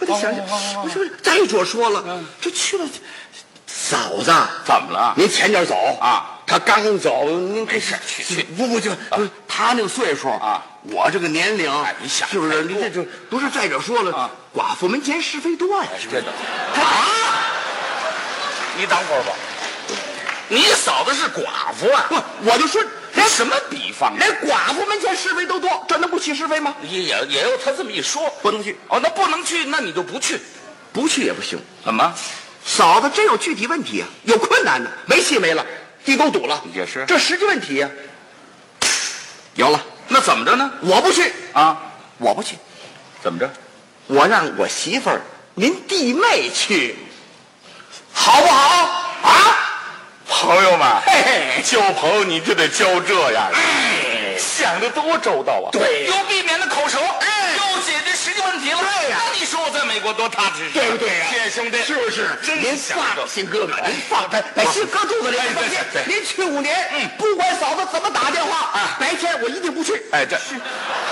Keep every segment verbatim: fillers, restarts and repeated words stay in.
得想想，我说再说说了，这去了，嫂子怎么了？ 您前脚走啊， 他刚走，您没事，去去， 不不就不是他那个岁数啊， 我这个年龄， 哎，你想是不是？你这就不是再者说了啊， 寡妇门前是非多呀，是不是？ 他啊，你等会儿吧。你嫂子是寡妇啊？ 不，我就说这什么比方？ 连寡妇门前是非都多，这能不起是非吗？ 也也也有他这么一说， 不能去哦，那不能去，那你就不去， 不去也不行。 怎么？ 嫂子真有具体问题啊，有困难的，没气没了，地沟堵了， 也是这实际问题呀、啊。有了， 那怎么着呢？ 我不去啊， 我不去， 怎么着？ 我让我媳妇儿您弟妹去，好不好啊？ 朋友们， 嘿嘿， 交朋友你就得交这样的， 哎， 想的多周到啊！ 对又避免了口舌， 哎， 又解决实际问题了。 对呀、 那你说我在美国多踏实， 对不对呀、 谢兄弟， 是不是？ 真您想放心，哥哥，您放把把心搁肚子里， 哎放心对对。 您去五年， 嗯， 不管嫂子怎么打电话， 啊， 白天我一定不去。 哎，这是，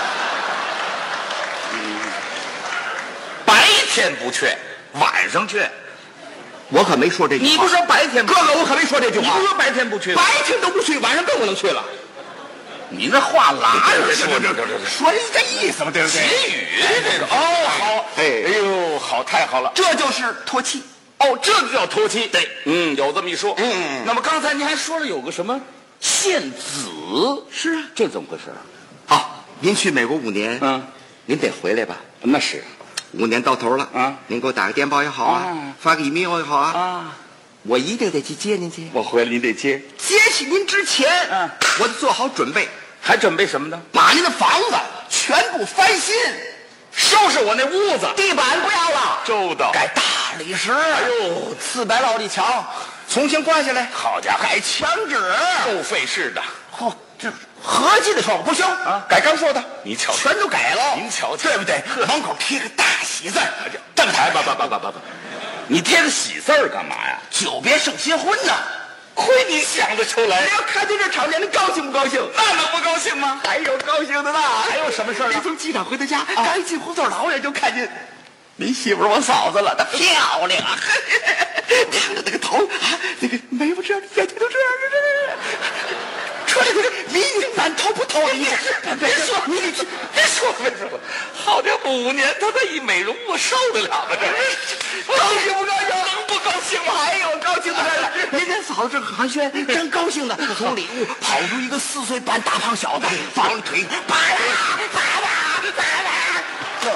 白天不去，晚上去。 我可没说这句话。 你不说白天不哥哥，我可没说这句话。 你不说白天不去吗？ 白天都不去，晚上更不能去了。 你那话拉着说， 这这这说人这意思嘛，对不对？ 结语这个哦，好， 哎哎呦，好，太好了， 这就是脱妻。 哦，这就叫脱妻。对，嗯，有这么一说。 嗯， 那么刚才您还说了有个什么献子， 是啊， 这怎么回事？ 好，您去美国五年， 嗯， 您得回来吧？ 那是五年到头了啊， 您给我打个电报也好啊， 啊发个 email 也好啊， 啊， 我一定得去接您去。 我回来你得接， 接起您之前， 嗯， 我得做好准备， 还准备什么呢？ 把您的房子全部翻新， 收拾我那屋子， 地板不要了， 周到。 改大理石，哎呦，四百落地墙重新挂下来， 好家伙， 改墙纸， 够费事的。 嚯、这合计的时候不行啊改刚说的， 你瞧瞧全都改了， 您瞧瞧对不对？门口贴个大喜字， 正台不不不不不不，你贴个喜字儿干嘛呀？ 久别胜新婚呐！ 亏你想得出来你，要看见这场面，你高兴不高兴？ 那能不高兴吗？ 还有高兴的呢， 还有什么事儿啊你从机场回到家，刚一进胡同，老远就看见你媳妇儿我嫂子了，她漂亮啊！她的那个头啊，那个眉毛这样，眼睛都这样，这这这。说这个离你满头不透你， 别说你，别说别说，好家伙，五年他这一美容，我受得了吗？这高兴不高兴？ 能不高兴吗？ 哎呦，高兴的来了！人家嫂子正寒暄，正高兴呢，从里屋跑出一个四岁半大胖小子，放着腿，爸爸，爸爸，爸爸。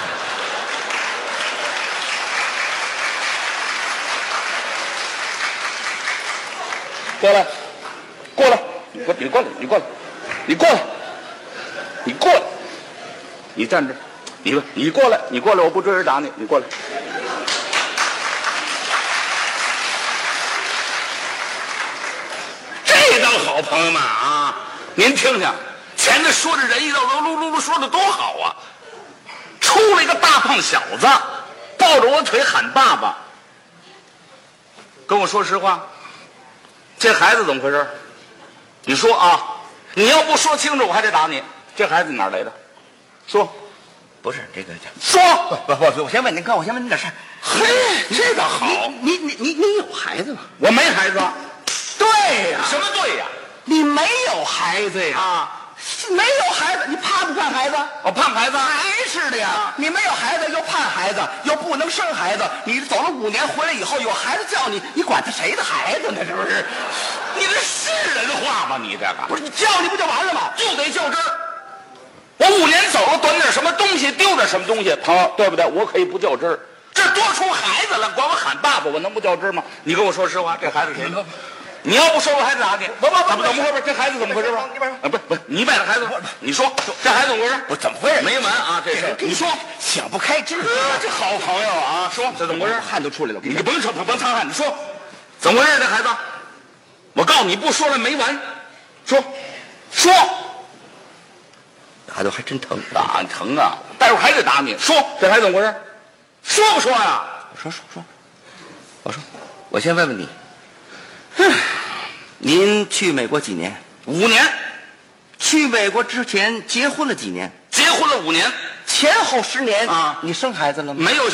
过来，过来，你过，你过来，你过来，你过来，你过来，你站这儿，你你过来，你过来，我不追人打你，你过来。这当好朋友们啊！您听听，前头说着仁义道德，噜噜噜说的多好啊！出了一个大胖小子，抱着我腿喊爸爸，跟我说实话。这孩子怎么回事？你说啊！你要不说清楚，我还得打你。这孩子哪儿来的？说， 不是这个， 说， 不不不，我先问您哥，我先问您点事儿。 嘿，这倒好。 你你你你有孩子吗？ 我没孩子。 对呀、 什么对呀？ 你没有孩子呀？ 啊， 没有孩子，你盼不盼孩子？ 我盼孩子。 还是的呀，你没有孩子又盼孩子，又不能生孩子，你走了五年回来以后有孩子叫你，你管他谁的孩子呢？是不是？ 你这是人话吗？你这个不是叫你不就完了吗？ 就得较真儿。我五年走了，短点什么东西，丢点什么东西，朋友，对不对？我可以不较真儿。这多出孩子了，管我喊爸爸，我能不较真儿吗？你跟我说实话，这孩子谁的？你要不说，我还打你。不不不，怎么怎么回事？这孩子怎么回事吧？啊，不不，你带的孩子，你说这孩子怎么回事？ 我怎么回事？ 没完啊！这事你说想不开，真是这好朋友啊！说这怎么回事？ 汗都出来了。 你甭说，甭擦汗，你说怎么回事？这孩子，我告诉你，不说了没完。说说， 打的还真疼， 打疼啊！待会儿还得打你。说这孩子怎么回事？说不说呀？ 我说说说，我说，我先问问你，您去美国几年？ 五年， 去美国之前结婚了几年？ 结婚了五年， 前后十年啊你生孩子了吗？ 没有。